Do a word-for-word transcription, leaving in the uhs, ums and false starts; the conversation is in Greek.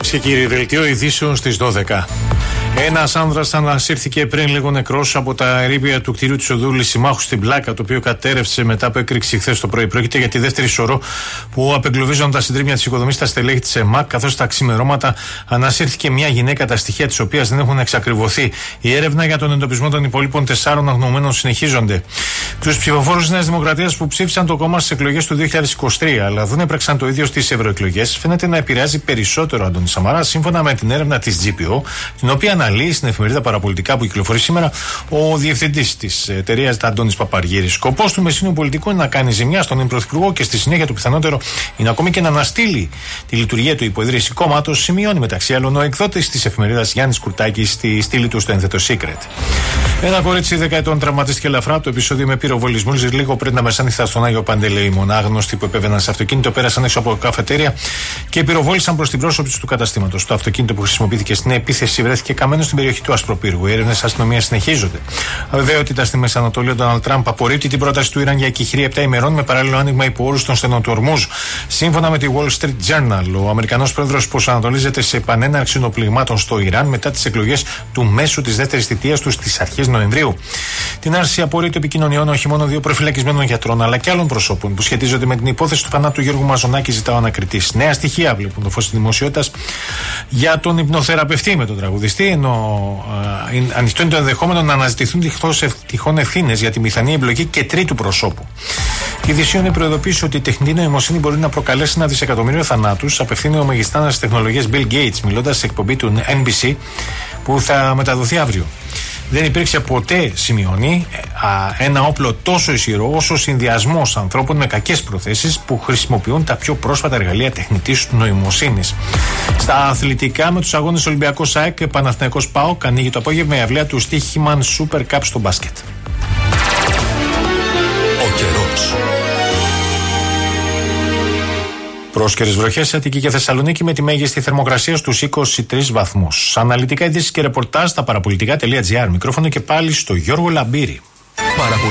Κυρίες και κύριοι, δελτίο ειδήσεων στις δώδεκα. Ένας άνδρας ανασύρθηκε πριν λίγο νεκρός από τα ερείπια του κτηρίου της οδού Λυσιμάχου στην Πλάκα, το οποίο κατέρευσε μετά από έκρηξη χθες το πρωί. Πρόκειται για τη δεύτερη σωρό που απεγκλωβίζονταν τα συντρίμμια της οικοδομής στα στελέχη της ΕΜΑΚ, καθώς στα ξημερώματα ανασύρθηκε μια γυναίκα, τα στοιχεία της οποίας δεν έχουν εξακριβωθεί. Η έρευνα για τον εντοπισμό των υπολείπων τεσσάρων αγνοωμένων συνεχίζονται. Τους ψηφοφόρους της Νέας Δημοκρατίας που ψήφισαν το κόμμα στις εκλογές του δύο χιλιάδες είκοσι τρία, αλλά δεν έπραξαν το ίδιο στις ευρωεκλογές, φαίνεται να επηρεάζει περισσότερο Αντώνη Σαμαρά, σύμφωνα με την έρευνα της τζι πι ο, την οποία αναλύει στην εφημερίδα Παραπολιτικά που κυκλοφορεί σήμερα ο διευθυντής της εταιρείας, Αντώνης Παπαργύρης. Σκοπός του μεσήνιου πολιτικού είναι να κάνει ζημιά στον πρωθυπουργό και στη συνέχεια το πιθανότερο είναι ακόμη και να αναστείλει τη λειτουργία του υποιδρύση κόμματος, σημειώνει μεταξύ άλλων ο εκδότης της εφημερίδας Γιάννης Κουρτάκης στη στήλη του στο ένθετο Secret. Ένα κορίτσι δέκα ετών τραυματίστηκε ελαφρά από το επεισόδιο με πυροβολισμούς λίγο πριν τα μεσάνυχτα στον Άγιο Παντελεήμον. Άγνωστοι που επέβαιναν σε αυτοκίνητο πέρασαν έξω από καφετέρια και πυροβόλησαν προς την πρόσωψη του καταστήματος. Το αυτοκίνητο που χρησιμοποιήθηκε στην επίθεση βρέθηκε καμένο στην περιοχή του Ασπροπύργου. Οι έρευνες αστυνομίας συνεχίζονται. Αβεβαιότητα στη Μέση Ανατολή, ο Ντόναλντ Τραμπ απορρίπτει την πρόταση του Ιράν για εκεχηρία επτά ημερών με παράλληλο άνοιγμα υπό όρους των στενών του Ορμούζ. Σύμφωνα με τη Wall Street Journal, ο Αμερικανός πρόεδρος προσανατολίζεται σε επανέναρξη ενοπληγμάτων στο Ιράν μετά τις εκλογές του μέσου της δεύτερης θητείας του στις αρχές Νοεμβρίου. Την άρση απορρίτου επικοινωνιών όχι μόνο δύο προφυλακισμένων γιατρών αλλά και άλλων προσώπων που σχετίζονται με την υπόθεση του θανάτου του Γιώργου Μαζονάκη, ζητά ο ανακριτής. Νέα στοιχεία βλέπουν το φως της δημοσιότητας για τον υπνοθεραπευτή με τον τραγουδιστή, ενώ α, ανοιχτό είναι το ενδεχόμενο να αναζητηθούν τυχόν ευθύνες για τη πιθανή εμπλοκή και τρίτου προσώπου. Η Ειδησίων προειδοποίησε ότι η τεχνητή νοημοσύνη μπορεί να προκαλέσει ένα δισεκατομμύριο θανάτους, απευθύνει ο μεγιστάνας της τεχνολογίας Bill Gates, μιλώντας σε εκπομπή του Εν Μπι Σι που θα μεταδοθεί αύριο. Δεν υπήρξε ποτέ, σημειώνει, ένα όπλο τόσο ισχυρό όσο ο συνδυασμός ανθρώπων με κακές προθέσεις που χρησιμοποιούν τα πιο πρόσφατα εργαλεία τεχνητής νοημοσύνης. Στα αθλητικά, με τους αγώνες Ολυμπιακός ΑΕΚ και Παναθηναϊκός ΠΑΟΚ, ανοίγει το απόγευμα η αυλαία του Στίχημαν Super Cup στο μπάσκετ. Ο καιρός. Πρόσκαιρες βροχές σε Αττική και Θεσσαλονίκη με τη μέγιστη θερμοκρασία στους είκοσι τρεις βαθμούς. Αναλυτικά ειδήσεις και ρεπορτάζ στα παραπολιτικά τελεία τζι άρ. Μικρόφωνο και πάλι στο Γιώργο Λαμπύρη.